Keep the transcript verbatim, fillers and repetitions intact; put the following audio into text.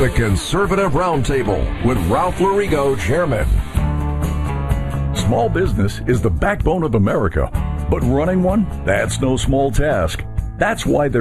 The Conservative Roundtable with Ralph Lorigo, Chairman. Small business is the backbone of America, but running one, that's no small task. That's why there